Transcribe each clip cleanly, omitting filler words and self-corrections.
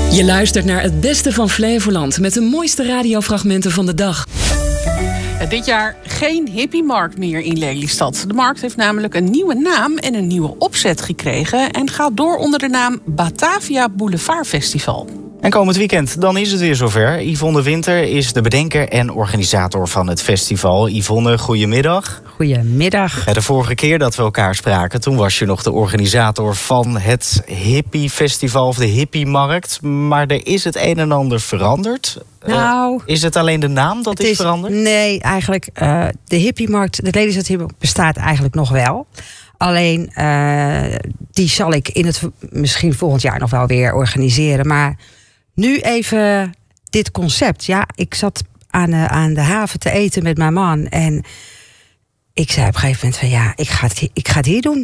Je luistert naar het beste van Flevoland met de mooiste radiofragmenten van de dag. Dit jaar geen hippiemarkt meer in Lelystad. De markt heeft namelijk een nieuwe naam en een nieuwe opzet gekregen en gaat door onder de naam Batavia Boulevard Festival. En komend weekend, dan is het weer zover. Yvonne de Winter is de bedenker en organisator van het festival. Yvonne, goedemiddag. Goedemiddag. De vorige keer dat we elkaar spraken, toen was je nog de organisator van het Hippie Festival of de Hippiemarkt. Maar er is het een en ander veranderd. Nou, is het alleen de naam dat is veranderd? Nee, eigenlijk de Hippiemarkt, de Lelystad Hippiemarkt bestaat eigenlijk nog wel. Alleen die zal ik misschien volgend jaar nog wel weer organiseren. Maar nu even dit concept. Ja, ik zat aan de haven te eten met mijn man. En ik zei op een gegeven moment van ja, ik ga het hier doen.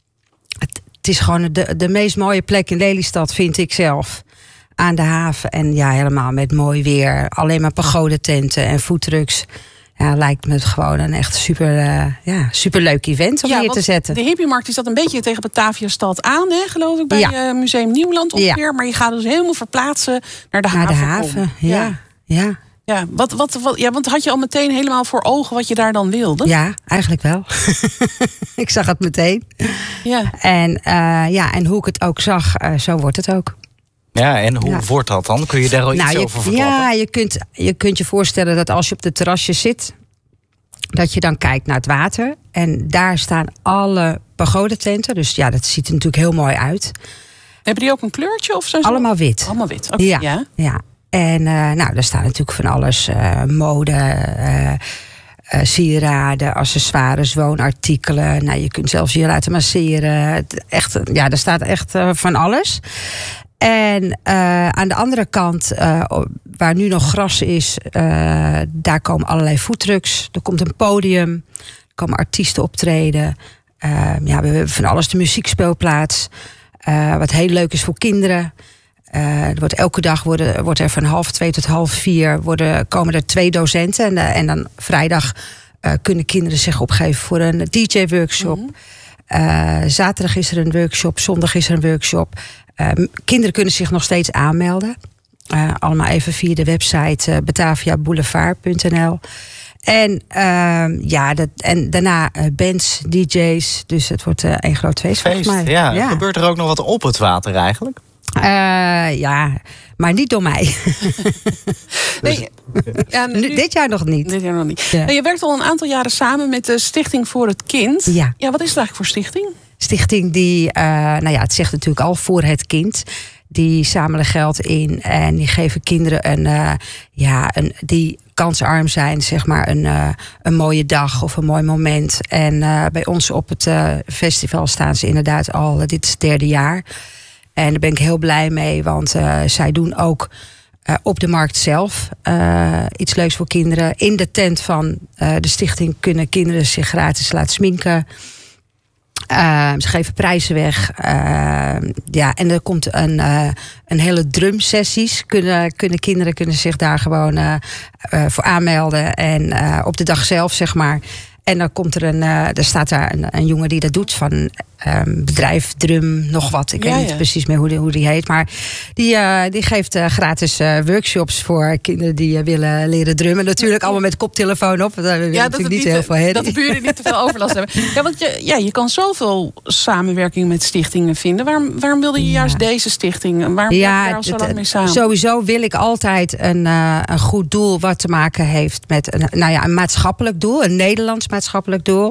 Het is gewoon de meest mooie plek in Lelystad, vind ik zelf. Aan de haven. En ja, helemaal met mooi weer. Alleen maar pagodententen en foodtrucks. Ja, lijkt me gewoon een echt super leuk event om hier te zetten. De hippiemarkt die zat een beetje tegen Bataviastad aan, hè, geloof ik, bij Museum Nieuwland ongeveer. Ja. Maar je gaat dus helemaal verplaatsen naar de haven. Naar de haven, ja. Ja, want had je al meteen helemaal voor ogen wat je daar dan wilde? Ja, eigenlijk wel. Ik zag het meteen. Ja. En hoe ik het ook zag, zo wordt het ook. Ja, en hoe wordt dat dan? Kun je daar al iets over verklappen? Ja, je kunt je voorstellen dat als je op de terrasje zit, dat je dan kijkt naar het water. En daar staan alle pagodententen. Dus ja, dat ziet er natuurlijk heel mooi uit. Hebben die ook een kleurtje? Of zo? Allemaal wit. Allemaal wit, oké. Ja. En daar staat natuurlijk van alles. Mode, sieraden, accessoires, woonartikelen. Nou, je kunt zelfs je laten masseren. Er staat echt van alles. En aan de andere kant, waar nu nog gras is, daar komen allerlei foodtrucks. Er komt een podium, er komen artiesten optreden. We hebben van alles, de muziekspeelplaats. Wat heel leuk is voor kinderen. Elke dag wordt er van 1:30 tot 3:30 komen er 2 docenten. En dan vrijdag kunnen kinderen zich opgeven voor een DJ-workshop. Zaterdag is er een workshop, zondag is er een workshop. Kinderen kunnen zich nog steeds aanmelden. Allemaal even via de website bataviaboulevard.nl. En daarna bands, DJ's. Dus het wordt een groot feest. Ja. Gebeurt er ook nog wat op het water eigenlijk? Maar niet door mij. Dit jaar nog niet. Ja. Je werkt al een aantal jaren samen met de Stichting voor het Kind. Ja, wat is het eigenlijk voor stichting? Stichting die, het zegt natuurlijk al voor het kind. Die zamelen geld in en die geven kinderen die kansarm zijn, zeg maar, een mooie dag of een mooi moment. En bij ons op het festival staan ze inderdaad al, dit is het 3e jaar. En daar ben ik heel blij mee, want zij doen ook op de markt zelf iets leuks voor kinderen. In de tent van de stichting kunnen kinderen zich gratis laten sminken. Ze geven prijzen weg. En er komt een hele drumsessies. Kinderen zich daar gewoon voor aanmelden. En op de dag zelf, zeg maar. En dan komt er staat daar een jongen die dat doet van bedrijf Drum nog wat. Ik weet niet precies meer hoe die heet. Maar die geeft gratis workshops voor kinderen die willen leren drummen. Natuurlijk allemaal met koptelefoon op. Daar willen natuurlijk niet heel veel heen. Dat de buren niet te veel overlast hebben. Ja, want je kan zoveel samenwerking met stichtingen vinden. Waarom wilde je juist deze stichting? Waarom werk je daar al zo lang mee samen? Sowieso wil ik altijd een goed doel wat te maken heeft met een maatschappelijk doel. Een Nederlands maatschappelijk doel.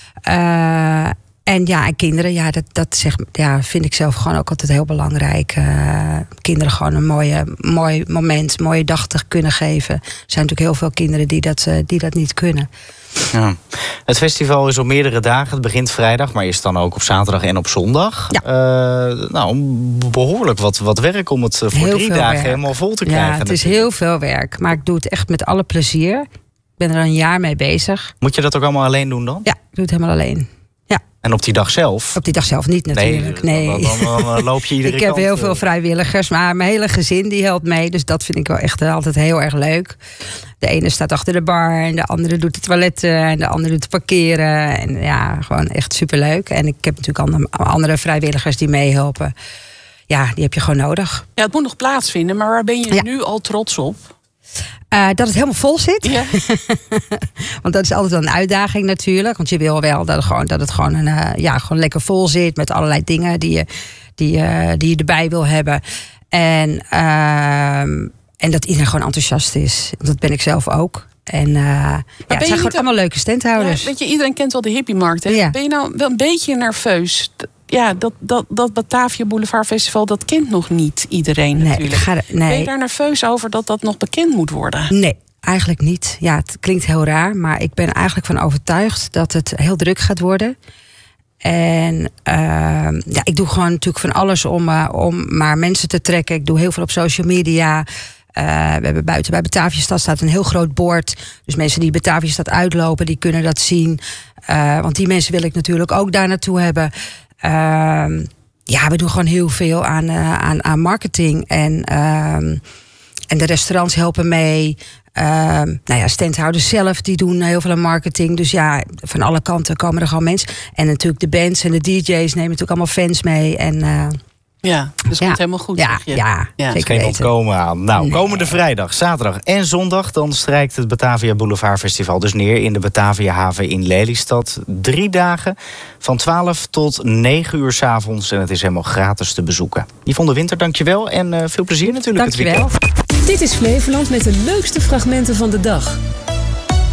En kinderen, dat vind ik zelf gewoon ook altijd heel belangrijk. Kinderen gewoon een mooi moment, een mooie dag te kunnen geven. Er zijn natuurlijk heel veel kinderen die dat niet kunnen. Ja. Het festival is op meerdere dagen. Het begint vrijdag, maar is dan ook op zaterdag en op zondag. Ja. Behoorlijk wat werk om het voor 3 dagen helemaal vol te krijgen. Ja, het is heel veel werk, maar ik doe het echt met alle plezier. Ik ben er een jaar mee bezig. Moet je dat ook allemaal alleen doen dan? Ja, ik doe het helemaal alleen. Ja. En op die dag zelf? Op die dag zelf niet natuurlijk. Nee. Dan loop je iedere kant. Ik heb heel veel vrijwilligers, maar mijn hele gezin die helpt mee. Dus dat vind ik wel echt altijd heel erg leuk. De ene staat achter de bar en de andere doet de toiletten en de andere doet het parkeren. En gewoon echt superleuk. En ik heb natuurlijk andere vrijwilligers die meehelpen. die heb je gewoon nodig. Ja, het moet nog plaatsvinden, maar waar ben je nu al trots op? Dat het helemaal vol zit. Ja. Want dat is altijd wel een uitdaging natuurlijk. Want je wil wel dat het gewoon gewoon lekker vol zit met allerlei dingen die je erbij wil hebben. En dat iedereen gewoon enthousiast is. Dat ben ik zelf ook. En het zijn gewoon allemaal leuke standhouders. Ja, weet je, iedereen kent wel de hippiemarkt. Hè? Ja. Ben je nou wel een beetje nerveus? Ja, dat Batavia Boulevard Festival, dat kent nog niet iedereen natuurlijk. Ben je daar nerveus over dat dat nog bekend moet worden? Nee, eigenlijk niet. Ja, het klinkt heel raar, maar ik ben eigenlijk van overtuigd dat het heel druk gaat worden. En ik doe gewoon natuurlijk van alles om maar mensen te trekken. Ik doe heel veel op social media. We hebben buiten bij Bataviastad staat een heel groot bord. Dus mensen die Bataviastad uitlopen, die kunnen dat zien. Want die mensen wil ik natuurlijk ook daar naartoe hebben. We doen gewoon heel veel aan marketing. En de restaurants helpen mee. Standhouders zelf, die doen heel veel aan marketing. Dus van alle kanten komen er gewoon mensen. En natuurlijk de bands en de DJ's nemen natuurlijk allemaal fans mee. En dus het komt helemaal goed. Ja, zeker geen ontkomen aan. Nou, komende vrijdag, zaterdag en zondag, dan strijkt het Batavia Boulevard Festival dus neer in de Batavia haven in Lelystad. 3 dagen, van 12 tot 9 uur 's avonds. En het is helemaal gratis te bezoeken. Yvonne de Winter, dankjewel. En veel plezier natuurlijk. Dankjewel. Dit is Flevoland met de leukste fragmenten van de dag.